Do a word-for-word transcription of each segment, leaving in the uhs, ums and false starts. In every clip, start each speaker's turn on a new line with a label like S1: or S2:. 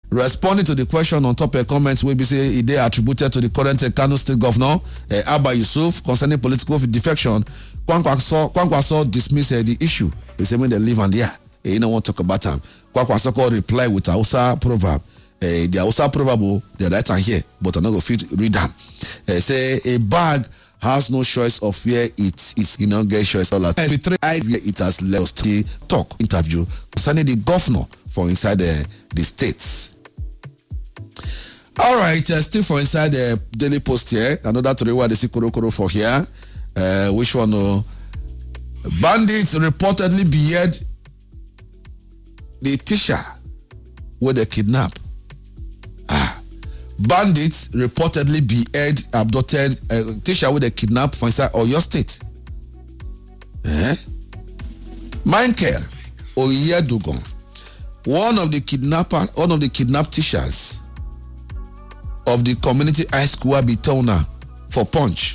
S1: Responding to the question on top of comments, we be say they attributed to the current Kano State Governor uh, Abba Yusuf concerning political defection. Kwankwaso dismissed uh, the issue. He said when they live and yeah, he don't want to talk about them. Kwankwaso reply with a Hausa proverb. Uh, the Hausa proverb, the right hand here, but I'm not going to read them. Uh, say a bag has no choice of where it is. You know, get choice all that. Every three I it has lost the talk interview concerning the governor for inside the, the states. All right, uh, still for inside the Daily Post here. Another to the word is Kuro for here. Uh, which one? Uh, bandits reportedly behead the teacher with a kidnap. Bandits reportedly behead, abducted a teacher with a kidnap for inside Oyo State. Eh? Michael Oyedogun, one of the kidnapper, one of the kidnapped teachers of the community high school Abitona for Punch.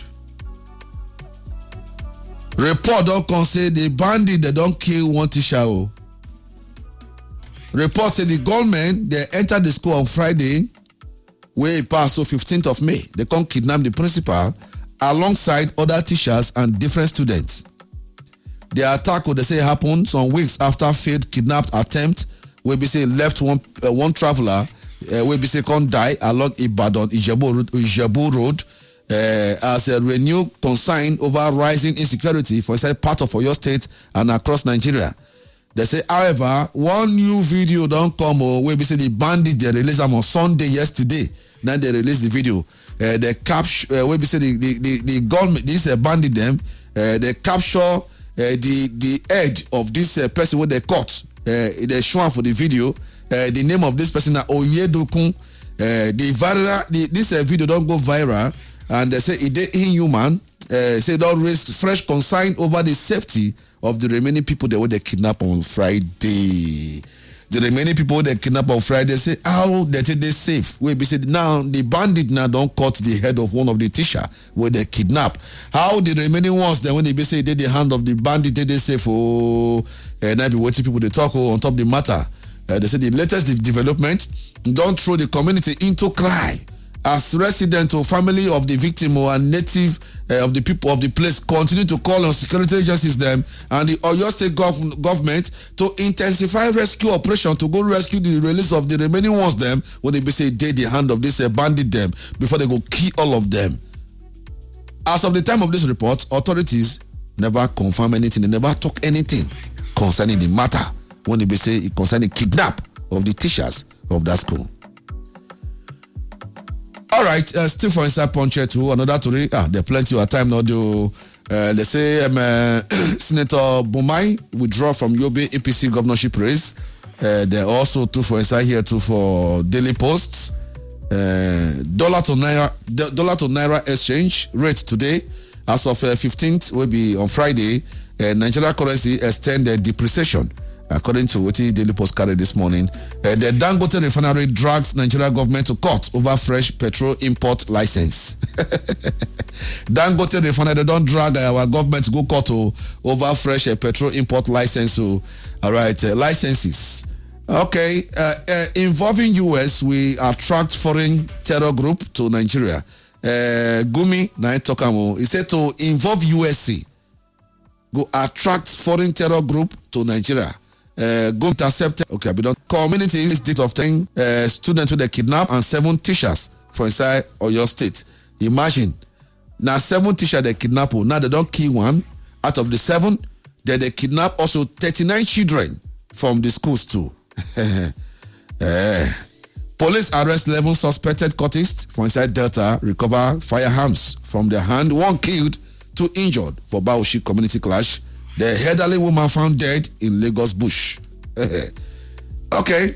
S1: Report don't come say the bandit they don't kill one teacher. Oh. Report say the gunmen they entered the school on Friday. Way past so fifteenth of May, they come kidnap the principal alongside other teachers and different students. The attack, what they say, happened some weeks after failed kidnapped attempt, where we say left one uh, one traveler, uh, where we say can die along Ibadan Ijebu Road, Ijebu Road uh, as a renewed concern over rising insecurity for inside part of Oyo State and across Nigeria. They say, however, one new video don't come oh, where we say the bandit they released them on Sunday yesterday. Then they released the video. Uh, they capture uh, where we say the the the, the government this uh, bandit them. Uh, they capture uh, the the head of this uh, person when they caught. Uh, they show for the video. Uh, the name of this person is Oyedokun. Uh, the viral the, this uh, video don't go viral, and they say it is inhuman. Uh, say don't raise fresh concern over the safety of the remaining people that were they kidnapped on Friday. The remaining people they kidnapped on Friday say how they take they safe. We be said now the bandit now don't cut the head of one of the teacher where they kidnap. How the remaining ones then when they be say they the hand of the bandit they they safe oh and I be watching people they talk oh, on top of the matter. Uh, they say the latest development don't throw the community into cry. As resident or family of the victim or native uh, of the people of the place continue to call on security agencies them and the Oyo State gov- government to intensify rescue operation to go rescue the release of the remaining ones them when they be say they the hand of this uh, bandit them before they go kill all of them. As of the time of this report, authorities never confirm anything, they never talk anything concerning the matter when they be say it concerning kidnap of the teachers of that school. All right, uh, still for inside Punch here too. Another story. Ah, there plenty of time now. Do uh, let's say um, uh, Senator Bumai withdraw from Yobe A P C governorship race. Uh, there also two for inside here too for Daily Post. Uh, dollar to naira, dollar to naira exchange rate today, as of uh, fifteenth, will be on Friday. Uh, Nigeria currency extended depreciation. According to what Daily Post carried this morning, uh, the Dangote refinery drags Nigeria government to court over fresh petrol import license. Dangote refinery don't drag our government to go court over fresh uh, petrol import license. So, all right, uh, licenses. Okay, uh, uh, involving U S, we attract foreign terror group to Nigeria. Uh, Gumi Naitokamo, he said to involve U S C, go attract foreign terror group to Nigeria. Uh, go intercepted. Okay, we don't. Community is date of ten uh, students with the kidnap and seven teachers from inside Oyo State. Imagine now seven teachers they kidnap. Now they don't kill one out of the seven. Then they kidnap also thirty-nine children from the schools too. uh, police arrest eleven suspected cultists from inside Delta. Recover firearms from their hand. One killed, two injured for Bauchi community clash. The elderly woman found dead in Lagos bush. Okay.